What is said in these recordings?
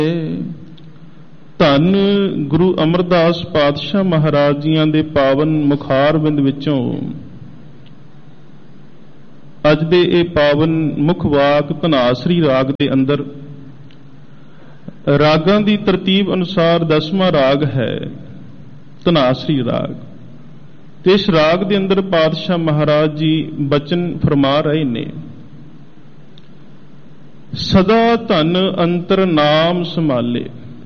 ਧੰਨ ਗੁਰੂ ਅਮਰਦਾਸ ਪਾਤਸ਼ਾਹ ਮਹਾਰਾਜ ਜੀਆਂ ਦੇ ਪਾਵਨ ਮੁਖਾਰਬਿੰਦ ਵਿੱਚੋਂ ਅੱਜ ਦੇ ਇਹ ਪਾਵਨ ਮੁੱਖ ਵਾਕ ਧਨਾਸਰੀ ਰਾਗ ਦੇ ਅੰਦਰ ਰਾਗਾਂ ਦੀ ਤਰਤੀਬ ਅਨੁਸਾਰ 10ਵਾਂ ਰਾਗ ਹੈ ਧਨਾਸਰੀ ਰਾਗ। ਤੇ ਇਸ ਰਾਗ ਦੇ ਅੰਦਰ ਪਾਤਸ਼ਾਹ ਮਹਾਰਾਜ ਜੀ ਬਚਨ ਫਰਮਾ ਰਹੇ ਨੇ, ਸਦਾ ਧਨ ਅੰਤਰ ਨਾਮ ਸੰਭਾਲੇ।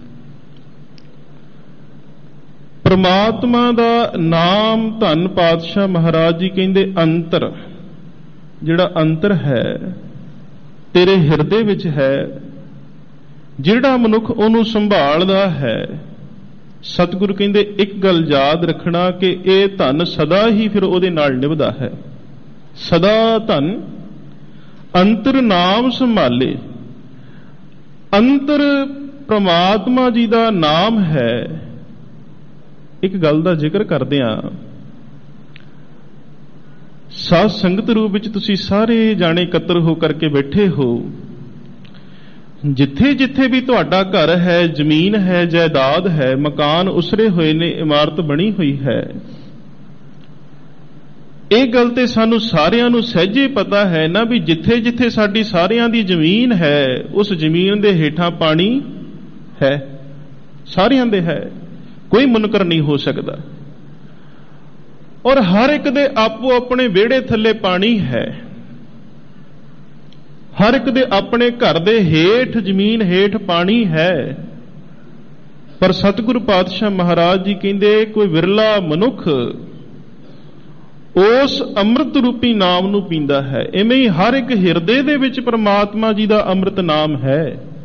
ਪ੍ਰਮਾਤਮਾ ਦਾ ਨਾਮ ਧੰਨ ਪਾਤਸ਼ਾਹ ਮਹਾਰਾਜ ਜੀ ਕਹਿੰਦੇ ਅੰਤਰ, ਜਿਹੜਾ ਅੰਤਰ ਹੈ ਤੇਰੇ ਹਿਰਦੇ ਵਿੱਚ ਹੈ, ਜਿਹੜਾ ਮਨੁੱਖ ਉਹਨੂੰ ਸੰਭਾਲਦਾ ਹੈ। ਸਤਿਗੁਰੂ ਕਹਿੰਦੇ ਇੱਕ ਗੱਲ ਯਾਦ ਰੱਖਣਾ ਕਿ ਇਹ ਧਨ ਸਦਾ ਹੀ ਫਿਰ ਉਹਦੇ ਨਾਲ ਨਿਭਦਾ ਹੈ। ਸਦਾ ਧਨ ਅੰਤਰ ਨਾਮ ਸੰਭਾਲੇ। ਅੰਤਰ ਪ੍ਰਮਾਤਮਾ ਜੀ ਦਾ ਨਾਮ ਹੈ। ਇੱਕ ਗੱਲ ਦਾ ਜ਼ਿਕਰ ਕਰਦੇ ਹਾਂ, ਸਾਧ ਸੰਗਤ ਰੂਪ ਵਿੱਚ ਤੁਸੀਂ ਸਾਰੇ ਜਾਣੇ ਇਕੱਤਰ ਹੋ ਕਰਕੇ ਬੈਠੇ ਹੋ। ਜਿੱਥੇ ਜਿੱਥੇ ਵੀ ਤੁਹਾਡਾ ਘਰ ਹੈ, ਜ਼ਮੀਨ ਹੈ, ਜਾਇਦਾਦ ਹੈ, ਮਕਾਨ ਉਸਰੇ ਹੋਏ ਨੇ, ਇਮਾਰਤ ਬਣੀ ਹੋਈ ਹੈ, ਇਹ ਗੱਲ ਤੇ ਸਾਨੂੰ ਸਾਰਿਆਂ ਨੂੰ ਸਹਿਜੇ ਪਤਾ ਹੈ ਨਾ ਵੀ ਜਿੱਥੇ ਜਿੱਥੇ ਸਾਡੀ ਸਾਰਿਆਂ ਦੀ ਜ਼ਮੀਨ ਹੈ ਉਸ ਜ਼ਮੀਨ ਦੇ ਹੇਠਾਂ ਪਾਣੀ ਹੈ, ਸਾਰਿਆਂ ਦੇ ਹੈ, ਕੋਈ ਮੁਨਕਰ ਨਹੀਂ ਹੋ ਸਕਦਾ। ਔਰ ਹਰ ਇੱਕ ਦੇ ਆਪੋ ਆਪਣੇ ਵਿਹੜੇ ਥੱਲੇ ਪਾਣੀ ਹੈ, ਹਰ ਇੱਕ ਦੇ ਆਪਣੇ ਘਰ ਦੇ ਹੇਠ ਜ਼ਮੀਨ ਹੇਠ ਪਾਣੀ ਹੈ। ਪਰ ਸਤਿਗੁਰੂ ਪਾਤਸ਼ਾਹ ਮਹਾਰਾਜ ਜੀ ਕਹਿੰਦੇ ਕੋਈ ਵਿਰਲਾ ਮਨੁੱਖ ਉਸ ਅੰਮ੍ਰਿਤ ਰੂਪੀ ਨਾਮ ਨੂੰ ਪੀਂਦਾ ਹੈ। ਇਵੇਂ ਹੀ ਹਰ ਇੱਕ ਹਿਰਦੇ ਦੇ ਵਿੱਚ ਪ੍ਰਮਾਤਮਾ ਜੀ ਦਾ ਅੰਮ੍ਰਿਤ ਨਾਮ ਹੈ,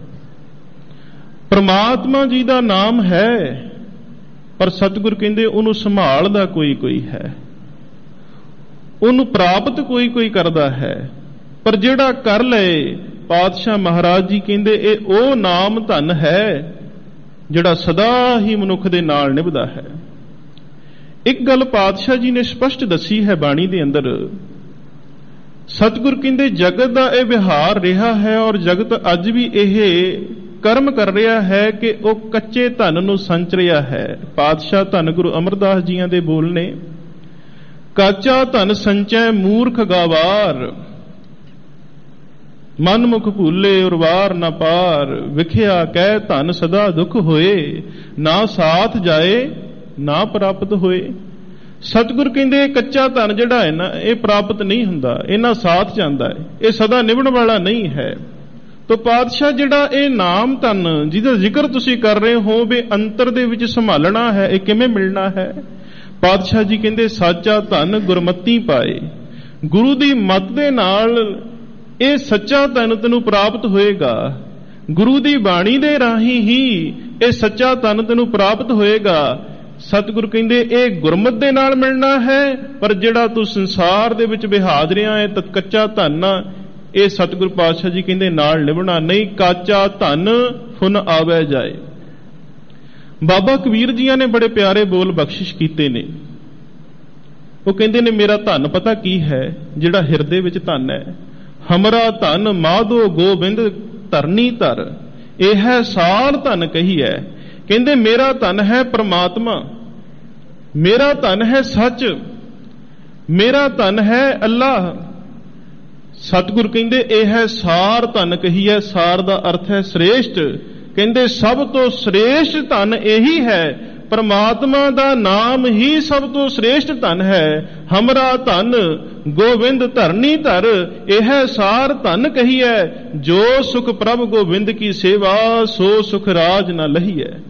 ਪ੍ਰਮਾਤਮਾ ਜੀ ਦਾ ਨਾਮ ਹੈ। ਪਰ ਸਤਿਗੁਰ ਕਹਿੰਦੇ ਉਹਨੂੰ ਸੰਭਾਲਦਾ ਕੋਈ ਕੋਈ ਹੈ, ਉਹਨੂੰ ਪ੍ਰਾਪਤ ਕੋਈ ਕੋਈ ਕਰਦਾ ਹੈ। ਪਰ ਜਿਹੜਾ ਕਰ ਲਏ, ਪਾਤਸ਼ਾਹ ਮਹਾਰਾਜ ਜੀ ਕਹਿੰਦੇ ਇਹ ਉਹ ਨਾਮ ਧਨ ਹੈ ਜਿਹੜਾ ਸਦਾ ਹੀ ਮਨੁੱਖ ਦੇ ਨਾਲ ਨਿਭਦਾ ਹੈ। ਇੱਕ ਗੱਲ ਪਾਤਸ਼ਾਹ ਜੀ ਨੇ ਸਪਸ਼ਟ ਦੱਸੀ ਹੈ ਬਾਣੀ ਦੇ ਅੰਦਰ। ਸਤਿਗੁਰ ਕਹਿੰਦੇ ਜਗਤ ਦਾ ਇਹ ਵਿਹਾਰ ਰਿਹਾ ਹੈ ਔਰ ਜਗਤ ਅੱਜ ਵੀ ਇਹ ਕਰਮ ਕਰ ਰਿਹਾ ਹੈ ਕਿ ਉਹ ਕੱਚੇ ਧਨ ਨੂੰ ਸੰਚ ਰਿਹਾ ਹੈ। ਪਾਤਸ਼ਾਹ ਧੰਨ ਗੁਰੂ ਅਮਰਦਾਸ ਜੀਆਂ ਦੇ ਬੋਲ ਨੇ, ਕਾਚਾ ਧਨ ਸੰਚੈ ਮੂਰਖ ਗਾਵਾਰ, ਮਨ ਮੁਖ ਭੂਲੇ ਉਰਵਾਰ ਨਾ ਪਾਰ, ਵਿਖਿਆ ਕਹਿ ਧਨ ਸਦਾ ਦੁੱਖ ਹੋਏ, ਨਾ ਸਾਥ ਜਾਏ ਨਾ ਪ੍ਰਾਪਤ ਹੋਏ। ਸਤਿਗੁਰ ਕਹਿੰਦੇ ਕੱਚਾ ਧਨ ਜਿਹੜਾ ਹੈ ਨਾ ਇਹ ਪ੍ਰਾਪਤ ਨਹੀਂ ਹੁੰਦਾ, ਇਹਨਾਂ ਸਾਥ ਜਾਂਦਾ ਹੈ, ਇਹ ਸਦਾ ਨਿਭਣ ਵਾਲਾ ਨਹੀਂ ਹੈ। ਤੋ ਪਾਤਸ਼ਾਹ ਜਿਹੜਾ ਇਹ ਨਾਮ ਧਨ ਜਿਹਦਾ ਜ਼ਿਕਰ ਤੁਸੀਂ ਕਰ ਰਹੇ ਹੋ ਵੀ ਅੰਤਰ ਦੇ ਵਿੱਚ ਸੰਭਾਲਣਾ ਹੈ, ਇਹ ਕਿਵੇਂ ਮਿਲਣਾ ਹੈ? ਪਾਤਸ਼ਾਹ ਜੀ ਕਹਿੰਦੇ ਸਾਚਾ ਧਨ ਗੁਰਮਤੀ ਪਾਏ। ਗੁਰੂ ਦੀ ਮੱਤ ਦੇ ਨਾਲ ਇਹ ਸੱਚਾ ਧਨ ਤੈਨੂੰ ਪ੍ਰਾਪਤ ਹੋਏਗਾ। ਗੁਰੂ ਦੀ ਬਾਣੀ ਦੇ ਰਾਹੀਂ ਹੀ ਇਹ ਸੱਚਾ ਧਨ ਤੈਨੂੰ ਪ੍ਰਾਪਤ ਹੋਏਗਾ। ਸਤਿਗੁਰੂ ਕਹਿੰਦੇ ਇਹ ਗੁਰਮਤਿ ਦੇ ਨਾਲ ਮਿਲਣਾ ਹੈ, ਪਰ ਜਿਹੜਾ ਤੂੰ ਸੰਸਾਰ ਦੇ ਵਿੱਚ ਵਿਹਾਜ ਰਿਹਾ ਹੈ ਤਾਂ ਕੱਚਾ ਧਨ ਇਹ ਸਤਿਗੁਰੂ ਪਾਤਸ਼ਾਹ ਜੀ ਕਹਿੰਦੇ ਨਾਲ ਨਿਭਣਾ ਨਹੀਂ। ਕਾਚਾ ਧਨ ਫੁਨ ਆਵੇ ਜਾਏ। ਬਾਬਾ ਕਬੀਰ ਜੀਆਂ ਨੇ ਬੜੇ ਪਿਆਰੇ ਬੋਲ ਬਖਸ਼ਿਸ਼ ਕੀਤੇ ਨੇ। ਉਹ ਕਹਿੰਦੇ ਨੇ ਮੇਰਾ ਧਨ ਪਤਾ ਕੀ ਹੈ? ਜਿਹੜਾ ਹਿਰਦੇ ਵਿੱਚ ਧਨ ਹੈ। ਹਮਰਾ ਧਨ ਮਾਧੋ ਗੋਬਿੰਦ ਧਰਨੀ ਧਰ, ਇਹ ਹੈ ਸਾਰ ਧਨ ਕਹੀ ਹੈ। ਕਹਿੰਦੇ ਮੇਰਾ ਧਨ ਹੈ ਪ੍ਰਮਾਤਮਾ, ਮੇਰਾ ਧਨ ਹੈ ਸੱਚ, ਮੇਰਾ ਧਨ ਹੈ ਅੱਲਾਹ। ਸਤਿਗੁਰ ਕਹਿੰਦੇ ਇਹ ਹੈ ਸਾਰ ਧਨ ਕਹੀ ਹੈ। ਸਾਰ ਦਾ ਅਰਥ ਹੈ ਸ੍ਰੇਸ਼ਟ। ਕਹਿੰਦੇ ਸਭ ਤੋਂ ਸ੍ਰੇਸ਼ਟ ਧਨ ਇਹੀ ਹੈ, ਪ੍ਰਮਾਤਮਾ ਦਾ ਨਾਮ ਹੀ ਸਭ ਤੋਂ ਸ੍ਰੇਸ਼ਟ ਧਨ ਹੈ। ਹਮਰਾ ਧਨ ਗੋਬਿੰਦ ਧਰਨੀ ਧਰ, ਇਹ ਹੈ ਸਾਰ ਧਨ ਕਹੀ ਹੈ। ਜੋ ਸੁਖ ਪ੍ਰਭ ਗੋਬਿੰਦ ਕੀ ਸੇਵਾ, ਸੋ ਸੁਖ ਰਾਜ ਨਾ ਲਹੀ ਹੈ।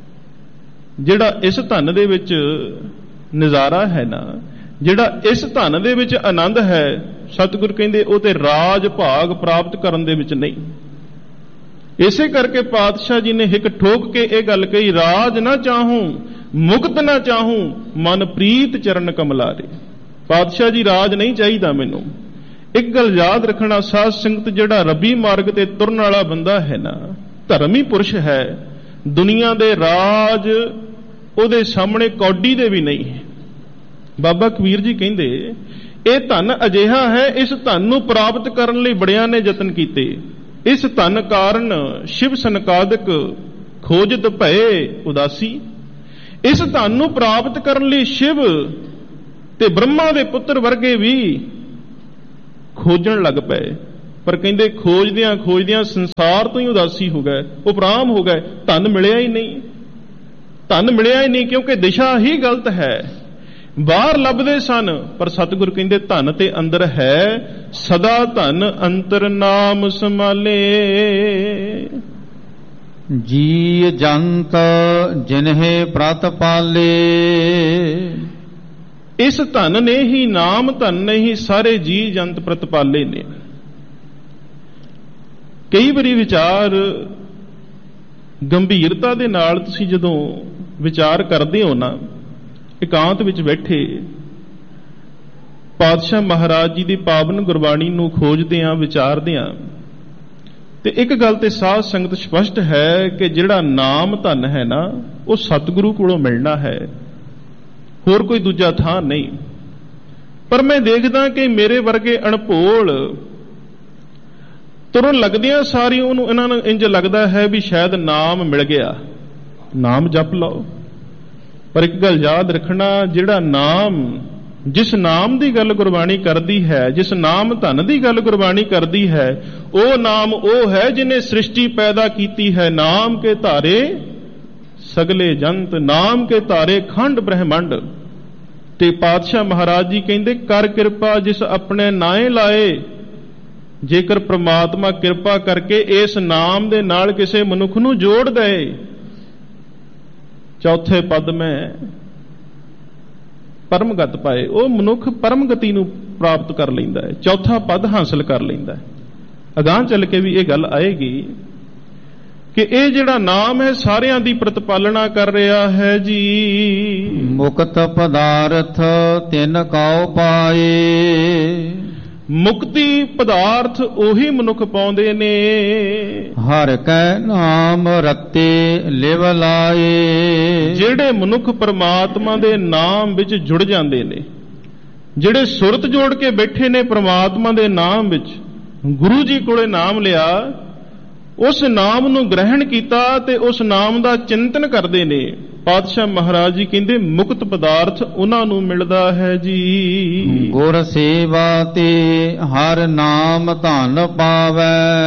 ਜਿਹੜਾ ਇਸ ਧਨ ਦੇ ਵਿੱਚ ਨਜ਼ਾਰਾ ਹੈ ਨਾ, ਜਿਹੜਾ ਇਸ ਧਨ ਦੇ ਵਿੱਚ ਆਨੰਦ ਹੈ, ਸਤਿਗੁਰ ਕਹਿੰਦੇ ਉਹ ਤੇ ਰਾਜ ਭਾਗ ਪ੍ਰਾਪਤ ਕਰਨ ਦੇ ਵਿੱਚ ਨਹੀਂ। ਇਸੇ ਕਰਕੇ ਪਾਤਸ਼ਾਹ ਜੀ ਨੇ ਹਿੱਕ ਠੋਕ ਕੇ ਇਹ ਗੱਲ ਕਹੀ, ਰਾਜ ਨਾ ਚਾਹੂੰ ਮੁਕਤ ਨਾ ਚਾਹੂੰ, ਮਨ ਪ੍ਰੀਤ ਚਰਨ ਕਮਲਾਰੇ। ਪਾਤਸ਼ਾਹ ਜੀ ਰਾਜ ਨਹੀਂ ਚਾਹੀਦਾ ਮੈਨੂੰ। ਇੱਕ ਗੱਲ ਯਾਦ ਰੱਖਣਾ, ਸਾਧ ਸੰਗਤ ਜਿਹੜਾ ਰੱਬੀ ਮਾਰਗ ਤੇ ਤੁਰਨ ਵਾਲਾ ਬੰਦਾ ਹੈ ਨਾ, ਧਰਮੀ ਪੁਰਸ਼ ਹੈ, ਦੁਨੀਆ ਦੇ ਰਾਜ ਉਹਦੇ ਸਾਹਮਣੇ ਕੌਡੀ ਦੇ ਵੀ ਨਹੀਂ ਹੈ। ਬਾਬਾ ਕਬੀਰ ਜੀ ਕਹਿੰਦੇ ਇਹ ਧਨ ਅਜਿਹਾ ਹੈ, ਇਸ ਧਨ ਨੂੰ ਪ੍ਰਾਪਤ ਕਰਨ ਲਈ ਬੜਿਆਂ ਨੇ ਯਤਨ ਕੀਤੇ, ਇਸ ਧਨ ਕਾਰਨ ਸ਼ਿਵ ਸਨਕਾਦਿਕ ਖੋਜਤ ਭਏ ਉਦਾਸੀ। ਇਸ ਧਨ ਨੂੰ ਪ੍ਰਾਪਤ ਕਰਨ ਲਈ ਸ਼ਿਵ ਤੇ ਬ੍ਰਹਮਾ ਦੇ ਪੁੱਤਰ ਵਰਗੇ ਵੀ ਖੋਜਣ ਲੱਗ ਪਏ, ਪਰ ਕਹਿੰਦੇ ਖੋਜਦਿਆਂ ਖੋਜਦਿਆਂ ਸੰਸਾਰ ਤੋਂ ਹੀ ਉਦਾਸੀ ਹੋ ਗਏ, ਉਪਰਾਮ ਹੋ ਗਏ। ਧਨ ਮਿਲਿਆ ਹੀ ਨਹੀਂ, ਧਨ ਮਿਲਿਆ ਹੀ ਨਹੀਂ, ਕਿਉਂਕਿ ਦਿਸ਼ਾ ਹੀ ਗਲਤ ਹੈ। ਬਾਹਰ ਲੱਭਦੇ ਸਨ, ਪਰ ਸਤਿਗੁਰ ਕਹਿੰਦੇ ਧਨ ਤੇ ਅੰਦਰ ਹੈ, ਸਦਾ ਧਨ ਅੰਤਰ ਨਾਮ ਸੰਭਾਲੇ। ਜੀ ਜੰਤ ਜਿਨਹਿ ਪ੍ਰਤ ਪਾਲੇ। ਇਸ ਧਨ ਨੇ ਹੀ, ਨਾਮ ਧਨ ਨੇ ਹੀ ਸਾਰੇ ਜੀ ਜੰਤ ਪ੍ਰਤਪਾਲੇ ਨੇ। ਕਈ ਵਾਰੀ ਵਿਚਾਰ ਗੰਭੀਰਤਾ ਦੇ ਨਾਲ ਤੁਸੀਂ ਜਦੋਂ ਵਿਚਾਰ ਕਰਦੇ ਹੋ ਨਾ, ਇਕਾਂਤ ਵਿੱਚ ਬੈਠੇ ਪਾਤਸ਼ਾਹ ਮਹਾਰਾਜ ਜੀ ਦੀ ਪਾਵਨ ਗੁਰਬਾਣੀ ਨੂੰ ਖੋਜਦੇ ਆਂ, ਵਿਚਾਰਦੇ ਆਂ, ਤੇ ਇੱਕ ਗੱਲ ਤੇ ਸਾਧ ਸੰਗਤ ਸਪਸ਼ਟ ਹੈ ਕਿ ਜਿਹੜਾ ਨਾਮ ਧਨ ਹੈ ਨਾ, ਉਹ ਸਤਿਗੁਰੂ ਕੋਲੋਂ ਮਿਲਣਾ ਹੈ, ਹੋਰ ਕੋਈ ਦੂਜਾ ਥਾਂ ਨਹੀਂ। ਪਰ ਮੈਂ ਦੇਖਦਾ ਕਿ ਮੇਰੇ ਵਰਗੇ ਅਣਭੋਲ ਤੁਰਨ ਲੱਗਦਿਆਂ ਸਾਰੀ ਇਹਨਾਂ ਨੂੰ ਇੰਜ ਲੱਗਦਾ ਹੈ ਵੀ ਸ਼ਾਇਦ ਨਾਮ ਮਿਲ ਗਿਆ, ਨਾਮ ਜਪ ਲਓ। ਪਰ ਇੱਕ ਗੱਲ ਯਾਦ ਰੱਖਣਾ, ਜਿਹੜਾ ਨਾਮ, ਜਿਸ ਨਾਮ ਦੀ ਗੱਲ ਗੁਰਬਾਣੀ ਕਰਦੀ ਹੈ, ਜਿਸ ਨਾਮ ਧਨ ਦੀ ਗੱਲ ਗੁਰਬਾਣੀ ਕਰਦੀ ਹੈ, ਉਹ ਨਾਮ ਉਹ ਹੈ ਜਿਹਨੇ ਸ੍ਰਿਸ਼ਟੀ ਪੈਦਾ ਕੀਤੀ ਹੈ। ਨਾਮ ਕੇ ਧਾਰੇ ਸਗਲੇ ਜੰਤ, ਨਾਮ ਕੇ ਧਾਰੇ ਖੰਡ ਬ੍ਰਹਿਮੰਡ। ਤੇ ਪਾਤਸ਼ਾਹ ਮਹਾਰਾਜ ਜੀ ਕਹਿੰਦੇ ਕਰ ਕਿਰਪਾ ਜਿਸ ਆਪਣੇ ਨਾਏ ਲਾਏ। ਜੇਕਰ ਪ੍ਰਮਾਤਮਾ ਕਿਰਪਾ ਕਰਕੇ ਇਸ ਨਾਮ ਦੇ ਨਾਲ ਕਿਸੇ ਮਨੁੱਖ ਨੂੰ ਜੋੜ ਦਏ, ਚੌਥੇ ਪਦ ਮੈਂ ਪਰਮਗਤ ਪਾਏ, ਉਹ ਮਨੁੱਖ ਪਰਮਗਤੀ ਨੂੰ ਪ੍ਰਾਪਤ ਕਰ ਲੈਂਦਾ ਹੈ, ਚੌਥਾ ਪਦ ਹਾਸਲ ਕਰ ਲੈਂਦਾ ਹੈ। ਅਗਾਂਹ ਚੱਲ ਕੇ ਵੀ ਇਹ ਗੱਲ ਆਏਗੀ ਕਿ ਇਹ ਜਿਹੜਾ ਨਾਮ ਹੈ ਸਾਰਿਆਂ ਦੀ ਪ੍ਰਤਪਾਲਣਾ ਕਰ ਰਿਹਾ ਹੈ ਜੀ। ਮੁਕਤ ਪਦਾਰਥ ਤਿਨ ਕਉ ਪਾਏ। ਮੁਕਤੀ ਪਦਾਰਥ ਉਹੀ ਮਨੁੱਖ ਪਾਉਂਦੇ ਨੇ, ਹਰ ਕੈ ਨਾਮ ਰਤੇ ਲਿਵ ਲਾਏ। ਜਿਹੜੇ ਮਨੁੱਖ ਪਰਮਾਤਮਾ ਦੇ ਨਾਮ ਵਿੱਚ ਜੁੜ ਜਾਂਦੇ ਨੇ, ਜਿਹੜੇ ਸੁਰਤ ਜੋੜ ਕੇ ਬੈਠੇ ਨੇ ਪਰਮਾਤਮਾ ਦੇ ਨਾਮ ਵਿੱਚ, ਗੁਰੂ ਜੀ ਕੋਲੇ ਨਾਮ ਲਿਆ, ਉਸ ਨਾਮ ਨੂੰ ਗ੍ਰਹਿਣ ਕੀਤਾ ਤੇ ਉਸ ਨਾਮ ਦਾ ਚਿੰਤਨ ਕਰਦੇ ਨੇ। ਪਾਤਸ਼ਾਹ ਮਹਾਰਾਜ ਜੀ ਕਹਿੰਦੇ ਮੁਕਤ ਪਦਾਰਥ ਉਹਨਾਂ ਨੂੰ ਮਿਲਦਾ ਹੈ ਜੀ। ਗੁਰ ਸੇਵਾ ਤੇ ਹਰ ਨਾਮ ਧਨ ਪਾਵੈ।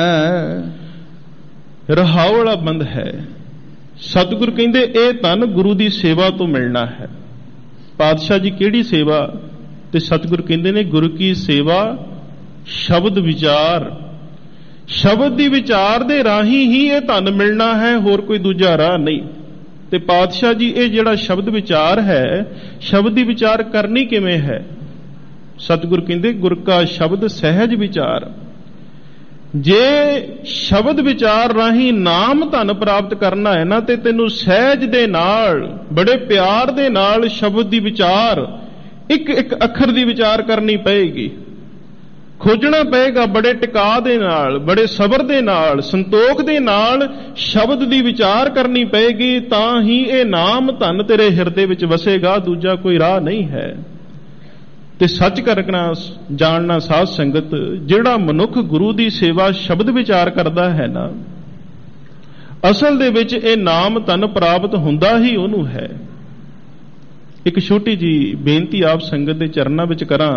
ਰਹਾਉ ਵਾਲਾ ਬੰਦ ਹੈ। ਸਤਿਗੁਰ ਕਹਿੰਦੇ ਇਹ ਧਨ ਗੁਰੂ ਦੀ ਸੇਵਾ ਤੋਂ ਮਿਲਣਾ ਹੈ। ਪਾਤਸ਼ਾਹ ਜੀ ਕਿਹੜੀ ਸੇਵਾ? ਤੇ ਸਤਿਗੁਰ ਕਹਿੰਦੇ ਨੇ ਗੁਰੂ ਕੀ ਸੇਵਾ ਸ਼ਬਦ ਵਿਚਾਰ। ਸ਼ਬਦ ਦੀ ਵਿਚਾਰ ਦੇ ਰਾਹੀਂ ਹੀ ਇਹ ਧਨ ਮਿਲਣਾ ਹੈ, ਹੋਰ ਕੋਈ ਦੂਜਾ ਰਾਹ ਨਹੀਂ। ਤੇ ਪਾਤਸ਼ਾਹ ਜੀ ਇਹ ਜਿਹੜਾ ਸ਼ਬਦ ਵਿਚਾਰ ਹੈ, ਸ਼ਬਦ ਦੀ ਵਿਚਾਰ ਕਰਨੀ ਕਿਵੇਂ ਹੈ? ਸਤਿਗੁਰ ਕਹਿੰਦੇ ਗੁਰ ਕਾ ਸ਼ਬਦ ਸਹਿਜ ਵਿਚਾਰ। ਜੇ ਸ਼ਬਦ ਵਿਚਾਰ ਰਾਹੀਂ ਨਾਮ ਧਨ ਪ੍ਰਾਪਤ ਕਰਨਾ ਹੈ ਨਾ, ਤੇ ਤੈਨੂੰ ਸਹਿਜ ਦੇ ਨਾਲ, ਬੜੇ ਪਿਆਰ ਦੇ ਨਾਲ ਸ਼ਬਦ ਦੀ ਵਿਚਾਰ, ਇੱਕ ਇੱਕ ਅੱਖਰ ਦੀ ਵਿਚਾਰ ਕਰਨੀ ਪਏਗੀ, ਖੋਜਣਾ ਪਏਗਾ ਬੜੇ ਟਿਕਾ ਦੇ ਨਾਲ, ਬੜੇ ਸਬਰ ਦੇ ਨਾਲ, ਸੰਤੋਖ ਦੇ ਨਾਲ ਸ਼ਬਦ ਦੀ ਵਿਚਾਰ ਕਰਨੀ ਪਏਗੀ, ਤਾਂ ਹੀ ਇਹ ਨਾਮ ਧਨ ਤੇਰੇ ਹਿਰਦੇ ਵਿੱਚ ਵਸੇਗਾ, ਦੂਜਾ ਕੋਈ ਰਾਹ ਨਹੀਂ ਹੈ। ਤੇ ਸੱਚ ਕਰਨਾ ਜਾਣਨਾ ਸਾਧ ਸੰਗਤ, ਜਿਹੜਾ ਮਨੁੱਖ ਗੁਰੂ ਦੀ ਸੇਵਾ ਸ਼ਬਦ ਵਿਚਾਰ ਕਰਦਾ ਹੈ ਨਾ, ਅਸਲ ਦੇ ਵਿੱਚ ਇਹ ਨਾਮ ਧਨ ਪ੍ਰਾਪਤ ਹੁੰਦਾ ਹੀ ਉਹਨੂੰ ਹੈ। ਇੱਕ ਛੋਟੀ ਜੀ ਬੇਨਤੀ ਆਪ ਸੰਗਤ ਦੇ ਚਰਨਾਂ ਵਿੱਚ ਕਰਾਂ।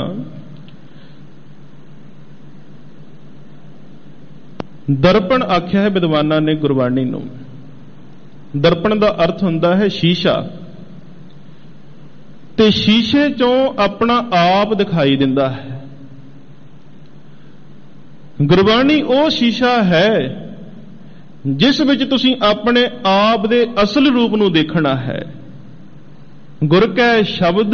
ਦਰਪਣ ਆਖਿਆ ਹੈ ਵਿਦਵਾਨਾਂ ਨੇ ਗੁਰਬਾਣੀ ਨੂੰ। ਦਰਪਣ ਦਾ ਅਰਥ ਹੁੰਦਾ ਹੈ ਸ਼ੀਸ਼ਾ, ਤੇ ਸ਼ੀਸ਼ੇ ਚੋਂ ਆਪਣਾ ਆਪ ਦਿਖਾਈ ਦਿੰਦਾ ਹੈ। ਗੁਰਬਾਣੀ ਉਹ ਸ਼ੀਸ਼ਾ ਹੈ ਜਿਸ ਵਿੱਚ ਤੁਸੀਂ ਆਪਣੇ ਆਪ ਦੇ ਅਸਲ ਰੂਪ ਨੂੰ ਦੇਖਣਾ ਹੈ। ਗੁਰ ਕੈ ਸ਼ਬਦ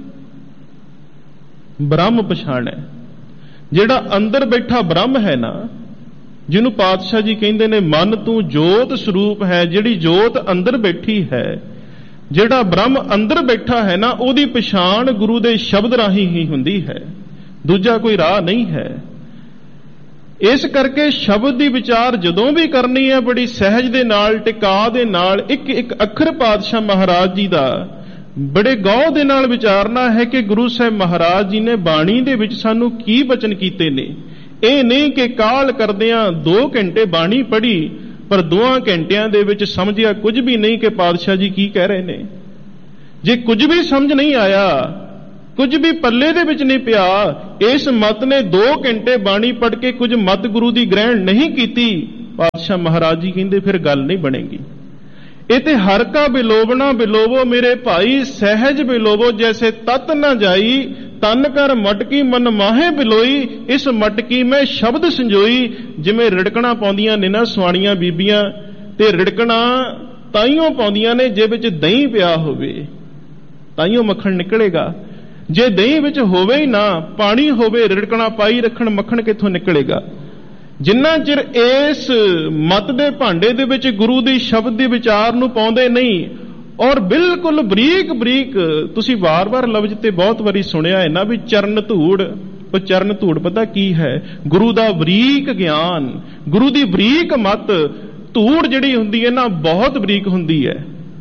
ਬ੍ਰਹਮ ਪਛਾਣੈ। ਜਿਹੜਾ ਅੰਦਰ ਬੈਠਾ ਬ੍ਰਹਮ ਹੈ ਨਾ, ਜਿਹਨੂੰ ਪਾਤਸ਼ਾਹ ਜੀ ਕਹਿੰਦੇ ਨੇ ਮਨ ਤੂੰ ਜੋਤ ਸਰੂਪ ਹੈ, ਜਿਹੜੀ ਜੋਤ ਅੰਦਰ ਬੈਠੀ ਹੈ, ਜਿਹੜਾ ਬ੍ਰਹਮ ਅੰਦਰ ਬੈਠਾ ਹੈ ਨਾ, ਉਹਦੀ ਪਛਾਣ ਗੁਰੂ ਦੇ ਸ਼ਬਦ ਰਾਹੀਂ ਹੀ ਹੁੰਦੀ ਹੈ, ਦੂਜਾ ਕੋਈ ਰਾਹ ਨਹੀਂ ਹੈ। ਇਸ ਕਰਕੇ ਸ਼ਬਦ ਦੀ ਵਿਚਾਰ ਜਦੋਂ ਵੀ ਕਰਨੀ ਹੈ, ਬੜੀ ਸਹਿਜ ਦੇ ਨਾਲ, ਟਿਕਾ ਦੇ ਨਾਲ, ਇੱਕ ਇੱਕ ਅੱਖਰ ਪਾਤਸ਼ਾਹ ਮਹਾਰਾਜ ਜੀ ਦਾ ਬੜੇ ਗੌਰ ਦੇ ਨਾਲ ਵਿਚਾਰਨਾ ਹੈ ਕਿ ਗੁਰੂ ਸਾਹਿਬ ਮਹਾਰਾਜ ਜੀ ਨੇ ਬਾਣੀ ਦੇ ਵਿੱਚ ਸਾਨੂੰ ਕੀ ਬਚਨ ਕੀਤੇ ਨੇ। ਇਹ ਨਹੀਂ ਕਿ ਕਾਹਲ ਕਰਦਿਆਂ 2 ਘੰਟੇ ਬਾਣੀ ਪੜ੍ਹੀ ਪਰ 2 ਘੰਟਿਆਂ ਦੇ ਵਿੱਚ ਸਮਝਿਆ ਕੁਝ ਵੀ ਨਹੀਂ ਕਿ ਪਾਤਸ਼ਾਹ ਜੀ ਕੀ ਕਹਿ ਰਹੇ ਨੇ। ਜੇ ਕੁਝ ਵੀ ਸਮਝ ਨਹੀਂ ਆਇਆ, ਕੁਝ ਵੀ ਪੱਲੇ ਦੇ ਵਿੱਚ ਨਹੀਂ ਪਿਆ, ਇਸ ਮਤ ਨੇ 2 ਘੰਟੇ ਬਾਣੀ ਪੜ੍ਹ ਕੇ ਕੁਝ ਮਤ ਗੁਰੂ ਦੀ ਗ੍ਰਹਿਣ ਨਹੀਂ ਕੀਤੀ, ਪਾਤਸ਼ਾਹ ਮਹਾਰਾਜ ਜੀ ਕਹਿੰਦੇ ਫਿਰ ਗੱਲ ਨਹੀਂ ਬਣੇਗੀ। ਇਹ ਤੇ ਹਰ ਕਾ ਬਿਲੋਵਣਾ ਬਿਲੋਵੋ ਮੇਰੇ ਭਾਈ, ਸਹਿਜ ਬਿਲੋਵੋ ਜੈਸੇ ਤਤ ਨਾ ਜਾਈ, ਤਨ ਕਰ ਮਟਕੀ ਮਨ ਮਾਹੇ ਬਿਲੋਈ, ਇਸ ਮਟਕੀ ਮੈਂ ਸ਼ਬਦ ਸੰਜੋਈ। ਜਿਵੇਂ ਰਿੜਕਣਾ ਪਾਉਂਦੀਆਂ ਨੇ ਨਾ ਸੁਆਣੀਆਂ ਬੀਬੀਆਂ, ਤੇ ਰਿੜਕਣਾ ਤਾਈਓ ਪਾਉਂਦੀਆਂ ਨੇ ਜੇ ਵਿੱਚ ਦਹੀਂ ਪਿਆ ਹੋਵੇ, ਤਾਈਓ ਮੱਖਣ ਨਿਕਲੇਗਾ। ਜੇ ਦਹੀਂ ਵਿੱਚ ਹੋਵੇ ਹੀ ਨਾ, ਪਾਣੀ ਹੋਵੇ, ਰਿੜਕਣਾ ਪਾਈ ਰੱਖਣ, ਮੱਖਣ ਕਿੱਥੋਂ ਨਿਕਲੇਗਾ। ਜਿੰਨਾ ਚਿਰ ਇਸ ਮਤ ਦੇ ਭਾਂਡੇ ਦੇ ਵਿੱਚ ਗੁਰੂ ਦੀ ਸ਼ਬਦ ਦੇ ਵਿਚਾਰ ਨੂੰ ਪਾਉਂਦੇ ਨਹੀਂ, ਔਰ ਬਿਲਕੁਲ ਬਰੀਕ ਬਰੀਕ, ਤੁਸੀਂ ਵਾਰ-ਵਾਰ ਲਫ਼ਜ਼ ਤੇ ਬਹੁਤ ਵਾਰੀ ਸੁਣਿਆ ਹੈ ਨਾ ਵੀ ਚਰਨ ਧੂੜ। ਉਹ ਚਰਨ ਧੂੜ ਪਤਾ ਕੀ ਹੈ? ਗੁਰੂ ਦਾ ਬਰੀਕ ਗਿਆਨ, ਗੁਰੂ ਦੀ ਬਰੀਕ ਮਤ। ਧੂੜ ਜਿਹੜੀ ਹੁੰਦੀ ਹੈ ਨਾ ਬਹੁਤ ਬਰੀਕ ਹੁੰਦੀ ਹੈ।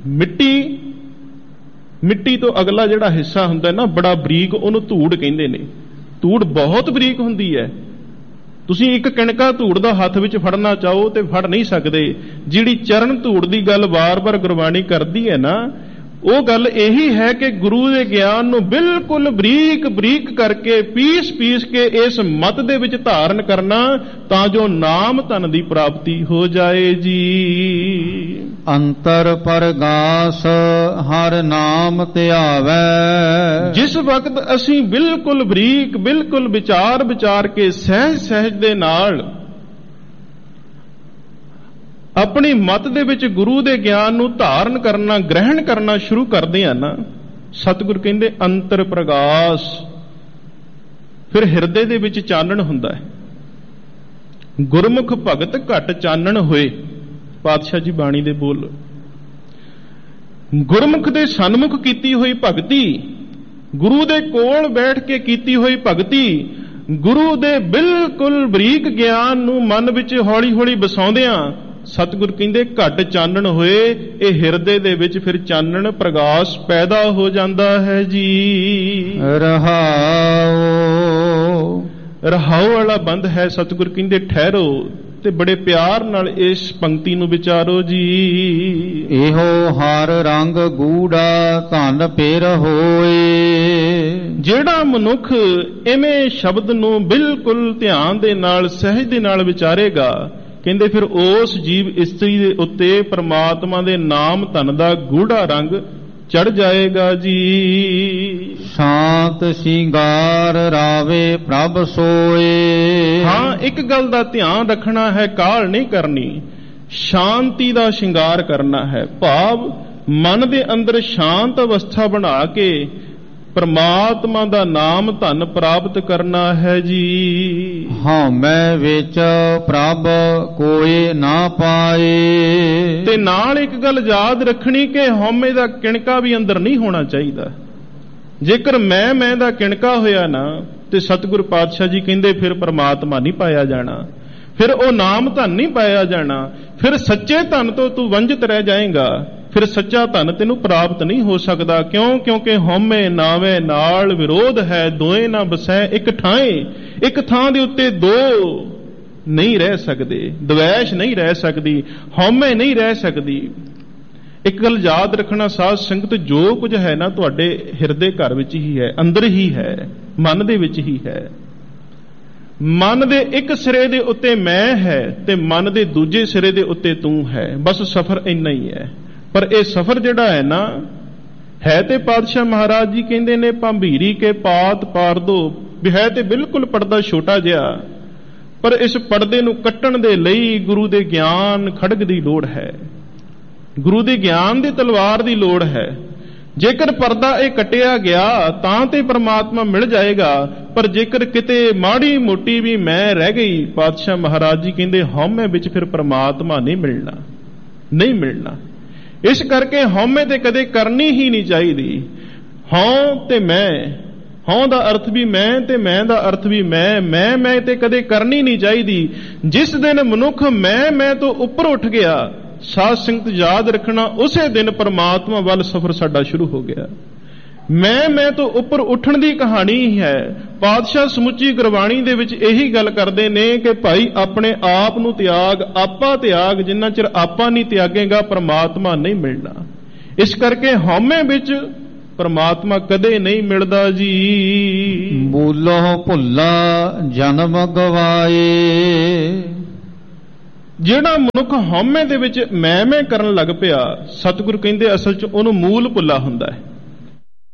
ਮਿੱਟੀ ਤੋਂ ਅਗਲਾ ਜਿਹੜਾ ਹਿੱਸਾ ਹੁੰਦਾ ਨਾ ਬੜਾ ਬਰੀਕ, ਉਹਨੂੰ ਧੂੜ ਕਹਿੰਦੇ ਨੇ। ਧੂੜ ਬਹੁਤ ਬਰੀਕ ਹੁੰਦੀ ਹੈ। ਤੁਸੀਂ ਇੱਕ ਕਿਣਕਾ ਧੂੜ ਦਾ ਹੱਥ ਵਿੱਚ ਫੜਨਾ ਚਾਹੋ ਤੇ ਫੜ ਨਹੀਂ ਸਕਦੇ। ਜਿਹੜੀ ਚਰਨ ਧੂੜ ਦੀ ਗੱਲ ਵਾਰ-ਵਾਰ ਗੁਰਬਾਣੀ ਕਰਦੀ ਹੈ ਨਾ, ਉਹ ਗੱਲ ਇਹੀ ਹੈ ਕਿ ਗੁਰੂ ਦੇ ਗਿਆਨ ਨੂੰ ਬਿਲਕੁਲ ਬਰੀਕ ਬਰੀਕ ਕਰਕੇ ਪੀਸ ਕੇ ਇਸ ਮਤ ਦੇ ਵਿੱਚ ਧਾਰਨ ਕਰਨਾ, ਤਾਂ ਜੋ ਨਾਮ ਧਨ ਦੀ ਪ੍ਰਾਪਤੀ ਹੋ ਜਾਏ ਜੀ। ਅੰਤਰ ਪਰਗਾਸ ਹਰ ਨਾਮ ਧਿਆਵੈ। ਜਿਸ ਵਕਤ ਅਸੀਂ ਬਿਲਕੁਲ ਬਰੀਕ, ਬਿਲਕੁਲ ਵਿਚਾਰ ਕੇ ਸਹਿਜ ਦੇ ਨਾਲ ਆਪਣੀ ਮਤ ਦੇ ਵਿੱਚ ਗੁਰੂ ਦੇ ਗਿਆਨ ਨੂੰ ਧਾਰਨ ਕਰਨਾ, ਗ੍ਰਹਿਣ ਕਰਨਾ ਸ਼ੁਰੂ ਕਰਦੇ ਆ ਨਾ, ਸਤਿਗੁਰ ਕਹਿੰਦੇ ਅੰਤਰ ਪ੍ਰਗਾਸ, ਫਿਰ ਹਿਰਦੇ ਦੇ ਵਿੱਚ ਚਾਨਣ ਹੁੰਦਾ ਹੈ। ਗੁਰਮੁਖ ਭਗਤ ਘਟ ਚਾਨਣ ਹੋਏ, ਪਾਤਸ਼ਾਹ ਜੀ ਬਾਣੀ ਦੇ ਬੋਲ। ਗੁਰਮੁਖ ਦੇ ਸਨਮੁਖ ਕੀਤੀ ਹੋਈ ਭਗਤੀ, ਗੁਰੂ ਦੇ ਕੋਲ ਬੈਠ ਕੇ ਕੀਤੀ ਹੋਈ ਭਗਤੀ, ਗੁਰੂ ਦੇ ਬਿਲਕੁਲ ਬਰੀਕ ਗਿਆਨ ਨੂੰ ਮਨ ਵਿੱਚ ਹੌਲੀ ਹੌਲੀ ਵਸਾਉਂਦਿਆਂ ਸਤਿਗੁਰ ਕਹਿੰਦੇ ਘਟ ਚਾਨਣ ਹੋਏ। ਇਹ ਹਿਰਦੇ ਦੇ ਵਿੱਚ ਫਿਰ ਚਾਨਣ ਪ੍ਰਗਾਸ ਪੈਦਾ ਹੋ ਜਾਂਦਾ ਹੈ ਜੀ। ਰਹਾਉ ਵਾਲਾ ਬੰਦ ਹੈ। ਸਤਿਗੁਰ ਕਹਿੰਦੇ ਠਹਿਰੋ ਤੇ ਬੜੇ ਪਿਆਰ ਨਾਲ ਇਸ ਪੰਕਤੀ ਨੂੰ ਵਿਚਾਰੋ ਜੀ। ਇਹੋ ਹਰ ਰੰਗ ਗੂੜਾ ਧਨ ਫਿਰ ਹੋਏ। ਜਿਹੜਾ ਮਨੁੱਖ ਇਵੇਂ ਸ਼ਬਦ ਨੂੰ ਬਿਲਕੁਲ ਧਿਆਨ ਦੇ ਨਾਲ, ਸਹਿਜ ਦੇ ਨਾਲ ਵਿਚਾਰੇਗਾ, ਕਹਿੰਦੇ ਫਿਰ ਉਸ ਜੀਵ ਇਸਤਰੀ ਦੇ ਉੱਤੇ ਪ੍ਰਮਾਤਮਾ ਦੇ ਨਾਮ ਧਨ ਦਾ ਗੂੜਾ ਰੰਗ ਚੜ ਜਾਏਗਾ ਜੀ। ਸ਼ਾਂਤ ਸ਼ਿੰਗਾਰ ਰਾਵੇ ਪ੍ਰਭ ਸੋਏ। ਹਾਂ, ਇੱਕ ਗੱਲ ਦਾ ਧਿਆਨ ਰੱਖਣਾ ਹੈ, ਕਾਹਲ ਨਹੀਂ ਕਰਨੀ, ਸ਼ਾਂਤੀ ਦਾ ਸ਼ਿੰਗਾਰ ਕਰਨਾ ਹੈ। ਭਾਵ ਮਨ ਦੇ ਅੰਦਰ ਸ਼ਾਂਤ ਅਵਸਥਾ ਬਣਾ ਕੇ ਪ੍ਰਮਾਤਮਾ ਦਾ ਨਾਮ ਧਨ ਪ੍ਰਾਪਤ ਕਰਨਾ ਹੈ ਜੀ। ਹਉਮੈ ਵਿੱਚ ਪ੍ਰਭ ਕੋਈ ਨਾ ਪਾਏ। ਤੇ ਨਾਲ ਇੱਕ ਗੱਲ ਯਾਦ ਰੱਖਣੀ ਕਿ ਹਉਮੈ ਦਾ ਕਿਣਕਾ ਵੀ ਅੰਦਰ ਨਹੀਂ ਹੋਣਾ ਚਾਹੀਦਾ। ਜੇਕਰ ਮੈਂ ਦਾ ਕਿਣਕਾ ਹੋਇਆ ਨਾ, ਤੇ ਸਤਿਗੁਰ ਪਾਤਸ਼ਾਹ ਜੀ ਕਹਿੰਦੇ ਫਿਰ ਪ੍ਰਮਾਤਮਾ ਨਹੀਂ ਪਾਇਆ ਜਾਣਾ, ਫਿਰ ਉਹ ਨਾਮ ਧਨ ਨਹੀਂ ਪਾਇਆ ਜਾਣਾ, ਫਿਰ ਸੱਚੇ ਧਨ ਤੋਂ ਤੂੰ ਵੰਜਿਤ ਰਹਿ ਜਾਏਗਾ, ਫਿਰ ਸੱਚਾ ਧਨ ਤੈਨੂੰ ਪ੍ਰਾਪਤ ਨਹੀਂ ਹੋ ਸਕਦਾ। ਕਿਉਂ? ਕਿਉਂਕਿ ਹਉਮੈ ਨਾਵੇਂ ਨਾਲ ਵਿਰੋਧ ਹੈ, ਦੋਏ ਨਾ ਬਸੈ ਇੱਕ ਠਾਏ। ਇੱਕ ਥਾਂ ਦੇ ਉੱਤੇ ਦੋ ਨਹੀਂ ਰਹਿ ਸਕਦੇ, ਦਵੈਸ਼ ਨਹੀਂ ਰਹਿ ਸਕਦੀ, ਹਉਮੈ ਨਹੀਂ ਰਹਿ ਸਕਦੀ। ਇੱਕ ਗੱਲ ਯਾਦ ਰੱਖਣਾ ਸਾਧ ਸੰਗਤ, ਜੋ ਕੁਝ ਹੈ ਨਾ ਤੁਹਾਡੇ ਹਿਰਦੇ ਘਰ ਵਿੱਚ ਹੀ ਹੈ, ਅੰਦਰ ਹੀ ਹੈ, ਮਨ ਦੇ ਵਿੱਚ ਹੀ ਹੈ। ਮਨ ਦੇ ਇੱਕ ਸਿਰੇ ਦੇ ਉੱਤੇ ਮੈਂ ਹੈ ਤੇ ਮਨ ਦੇ ਦੂਜੇ ਸਿਰੇ ਦੇ ਉੱਤੇ ਤੂੰ ਹੈ। ਬਸ ਸਫ਼ਰ ਇੰਨਾ ਹੀ ਹੈ। ਪਰ ਇਹ ਸਫ਼ਰ ਜਿਹੜਾ ਹੈ ਨਾ, ਹੈ ਤੇ ਪਾਤਸ਼ਾਹ ਮਹਾਰਾਜ ਜੀ ਕਹਿੰਦੇ ਨੇ ਭੰਬੀਰੀ ਕੇ ਪਾਤ ਪਾਰ ਦੋ, ਵੀ ਹੈ ਤੇ ਬਿਲਕੁਲ ਪਰਦਾ ਛੋਟਾ ਜਿਹਾ, ਪਰ ਇਸ ਪਰਦੇ ਨੂੰ ਕੱਟਣ ਦੇ ਲਈ ਗੁਰੂ ਦੇ ਗਿਆਨ ਖੜਗ ਦੀ ਲੋੜ ਹੈ, ਗੁਰੂ ਦੇ ਗਿਆਨ ਦੀ ਤਲਵਾਰ ਦੀ ਲੋੜ ਹੈ। ਜੇਕਰ ਪਰਦਾ ਇਹ ਕੱਟਿਆ ਗਿਆ ਤਾਂ ਤੇ ਪ੍ਰਮਾਤਮਾ ਮਿਲ ਜਾਏਗਾ, ਪਰ ਜੇਕਰ ਕਿਤੇ ਮਾੜੀ ਮੋਟੀ ਵੀ ਮੈਂ ਰਹਿ ਗਈ, ਪਾਤਸ਼ਾਹ ਮਹਾਰਾਜ ਜੀ ਕਹਿੰਦੇ ਹਉਮੈ ਵਿੱਚ ਫਿਰ ਪ੍ਰਮਾਤਮਾ ਨਹੀਂ ਮਿਲਣਾ, ਨਹੀਂ ਮਿਲਣਾ। ਇਸ ਕਰਕੇ ਹਉਮੈ ਤੇ ਕਦੇ ਕਰਨੀ ਹੀ ਨਹੀਂ ਚਾਹੀਦੀ। ਹਉ ਤੇ ਮੈਂ, ਹਉ ਦਾ ਅਰਥ ਵੀ ਮੈਂ ਤੇ ਮੈਂ ਦਾ ਅਰਥ ਵੀ ਮੈਂ ਤੇ ਕਦੇ ਕਰਨੀ ਨਹੀਂ ਚਾਹੀਦੀ। ਜਿਸ ਦਿਨ ਮਨੁੱਖ ਮੈਂ ਤੋਂ ਉੱਪਰ ਉੱਠ ਗਿਆ, ਸਾਧ ਸੰਗਤ ਯਾਦ ਰੱਖਣਾ, ਉਸੇ ਦਿਨ ਪਰਮਾਤਮਾ ਵੱਲ ਸਫ਼ਰ ਸਾਡਾ ਸ਼ੁਰੂ ਹੋ ਗਿਆ। ਮੈਂ ਤੋਂ ਉੱਪਰ ਉੱਠਣ ਦੀ ਕਹਾਣੀ ਹੀ ਹੈ। ਪਾਤਸ਼ਾਹ ਸਮੁੱਚੀ ਗੁਰਬਾਣੀ ਦੇ ਵਿੱਚ ਇਹੀ ਗੱਲ ਕਰਦੇ ਨੇ ਕਿ ਭਾਈ ਆਪਣੇ ਆਪ ਨੂੰ ਤਿਆਗ, ਆਪਾ ਤਿਆਗ। ਜਿੰਨਾ ਚਿਰ ਆਪਾ ਨਹੀਂ ਤਿਆਗੇਗਾ ਪਰਮਾਤਮਾ ਨਹੀਂ ਮਿਲਣਾ। ਇਸ ਕਰਕੇ ਹਉਮੈ ਵਿੱਚ ਪਰਮਾਤਮਾ ਕਦੇ ਨਹੀਂ ਮਿਲਦਾ ਜੀ। ਬੋਲੋ ਭੁੱਲਾ ਜਨਮ ਗਵਾਏ। ਜਿਹੜਾ ਮਨੁੱਖ ਹਉਮੈ ਦੇ ਵਿੱਚ ਮੈਂ ਕਰਨ ਲੱਗ ਪਿਆ, ਸਤਿਗੁਰੂ ਕਹਿੰਦੇ ਅਸਲ 'ਚ ਉਹਨੂੰ ਮੂਲ ਭੁੱਲਾ ਹੁੰਦਾ ਹੈ।